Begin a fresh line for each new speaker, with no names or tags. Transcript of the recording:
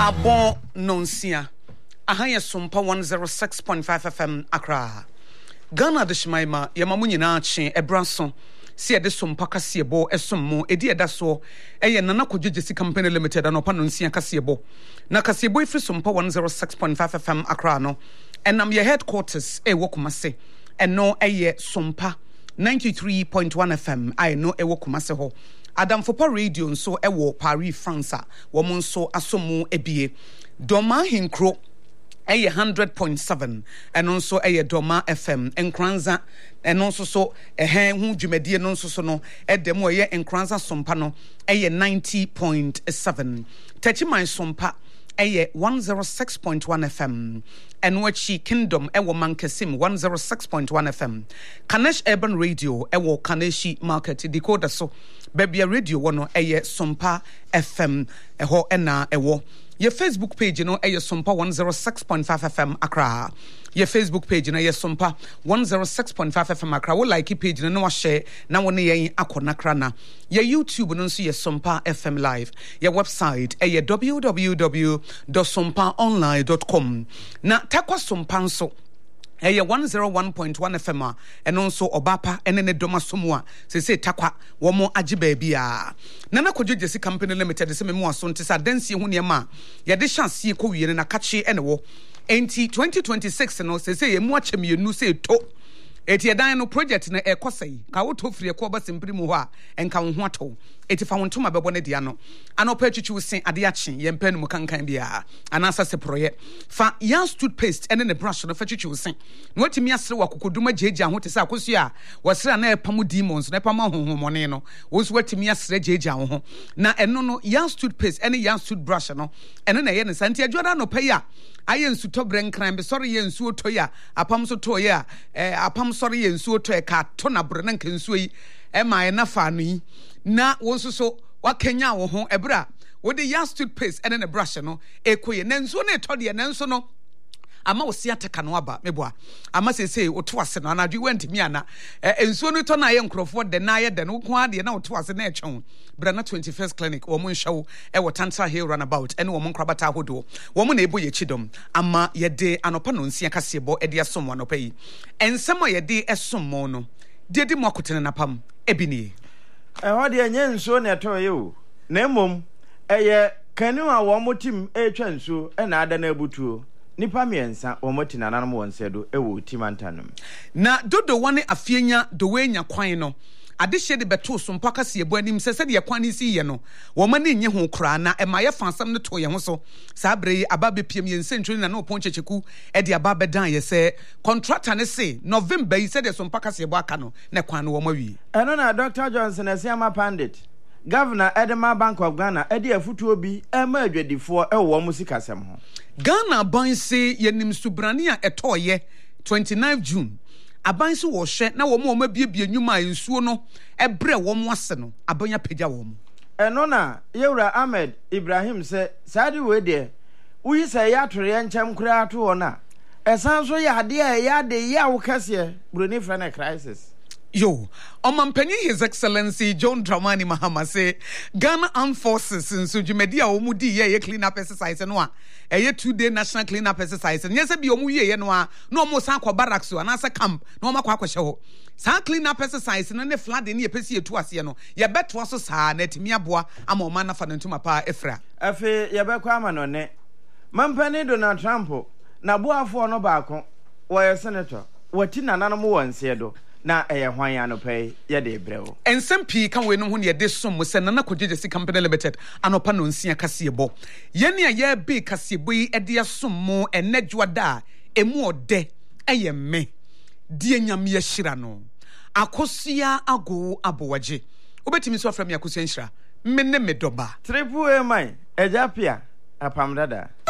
Abon nonsia. Ahaya Sumpa 106.5 FM Accra. Ghana de Shmaima, Yamamunyi na chi Ebrason. Si ede Sumpa kasiebo esummo edi edaso eye nana kojejesi company limited anopa nonsia kasiebo. Na kasiebo ifri Sumpa 106.5 FM Accra no. Enam ye headquarters ewo Kumase. Eno eye Sumpa 93.1 FM. I know ewo Kumase ho. Adam Fopa Radio nso ewo Paris France wo nso asomu ebie Doma Hinkro eye 100.7 eno nso eye Doma FM Enkranza eno nso so hu dwumadie no nso so no edem eye Enkranza Sompa no eye 90.7 Techiman Sompa eye 106.1 FM Enwachi Kingdom ewo Mankesim 106.1 FM Kanesh Urban Radio ewo Kaneshi Market decoder so Baby radio wono eye Sompa FM eho ena ewo ye Facebook page no eye Sompa 106.5 FM Accra ye Facebook page no eye Sompa 106.5 FM Accra wo like page no share na wo ne yen akona kra na ye YouTube no nso ye Sompa FM live ye website eye www.sompaonline.com na takwa Sompa nso Eye 101.1 FM and also Obapa and then Doma Somua se takwa womo aji baby a Nana Kojesi Company Limited the same more son tisa densi huniama ya de chance ye ko wiere na kachi enewo enti 2026 no se ye mu achem ye nu se to eti edan no project na ekosai ka wo to firi ko ba simpiri mu ho a enka wo ho ato eti fa wontoma bebo ne dia no anopa atwitwi sen ade achen ye mpanu mu kankan bia anasa se proye fa yan toothpaste ene ne brush no fa twitwi sen no watimi asre wakokoduma jeje ho te se akosu a wasre na epam demons na epam honhomone no wo so watimi asre jeje ho na eno no yan toothpaste ene yan toothbrush no ene na ye ne santi adwoda no pa ya aye nsu to brenkran be sorry ye nsu otoya apam so toya apam sorry ye nsu otoya ka to na bre na nkansu yi e ma na fa no yi na wo so wakenya wo ho ebra wo de ya toothpaste ene ne brush no ekoye na nsu na eto de na nsu no ama wo sia teka no aba meboa ama sese wo to ase no anadwe wantimi ana ensuo no to na ye nkrofo de na ye de no ko ade na wo to ase na etwon Brana 21st clinic wo mon hyew e wo Tantra Hill runabout ene wo mon krabata hodo wo mon na ebo ye chidom ama ye de anopa no nsia kasebo e de asom anopa yi ensem ye de esom mo no de de mo akotene napam ebini
ho de enye nsuo na eto ye o na emom eye kanu a wo motim etwa nsuo e na ada na abutuo nipa miensa omoti nananum wonsedo ewo timantanum
na dodo wane afienya dowenya kwan no ade hye de beto so mpaka se ebo anim sese de kwan si ye no wo mane nye ho kra na e maye fansam no to ye ho so sa bre ababe piem ye nsentwoni na no ponchecheku e de ababe dan ye se contractor ne se November yi se de so mpaka se ebo aka no na kwan no wo mawi
eno na Dr. Johnson Asiama Pandit Governor Edema Bank of Ghana edi afutuo bi ema adwadifo e wo mu sikasem ho
Ghana ban se yenim subrani a etoye 29 June aban se wo hwe na wo ma biebie nwuma ensuo no ebre wo mo ase no abanya pagya wo mo
eno na Yewura Ahmed Ibrahim se sadi we de uyi se ya tore enchem kura ato ona esan so ya de ya de ya wo kase broni frana crisis
Yo, Omampeni His Excellency John Dramani Mahama say Ghana Armed Forces in Sujumedia Omudi ye clean up exercise no a 2-day national clean up exercise and yes be omu ye no mo san kwa barracks so anasa camp no ma kwa kwahye ho san clean up exercise no ne flood ne yepesi etu ase no ye beto so saa na timi aboa ama oma na fa ntuma pa efra
afi ye be kwa ama no ne Mampeni Donald Trump na boafo no baako wo senator wati nananom wonse do na hwan ya no pay ye de brewo
ensem pii kan we no ho ne de som mo se nana kojejesi company limited anopa no nsia kasebo ye ne ye be kasebo yi de asom mo enadwoda emu ode me die nyam ye hira no akosia ago abowaje obetimi so afra me akosia hira me ne me doba
triple A man ejapia apamdada